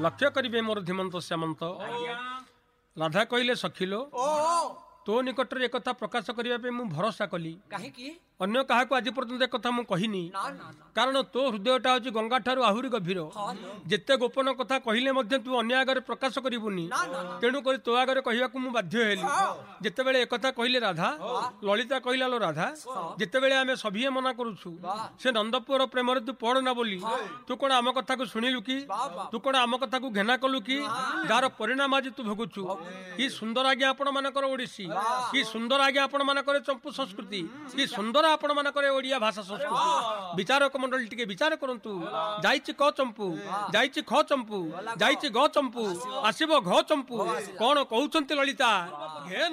लक्ष्य करिवे मोर धीमंत श्यामंत। राधा कहले सखिलो तो निकटर एक कथा प्रकाश करिया पे मु भरोसा कली अन्य काहाको आज पर्यंत एक कथा मु कहिनी कारण तो हृदयटा होची गंगा ठारू आहुरी गभीर जेते गोपन कथा कहिले मध्य तू अन्य आगरे प्रकाश करिबुनी तेणु करी तो आगरे कहियाकू मु बाध्य हेली जेतेबेले एक कथा कहिले राधा ललिता कहिला लो राधा जेतेबेले आमे सभिए मना करूछु से नंदपुर प्रेम तू पड़ ना बोली तू कोन आम कथा को सुनिलु की तू कोन आम कथा को घेना कलु की जार परिणाम आज तू भोगुछु की सुंदर आज्ञा आपण मानकर ओडिसी की सुंदर आज्ञा आपण मानकर चंपू संस्कृति की सुंदर आपण मानकर ओडिया भाषा संस्कृति विचारक मंडल टिके विचार करंतु जाईची क चंपू जाईची ख चंपू जाईची ग चंपू आसीबो घ चंपू कोन कहउचंती ललिता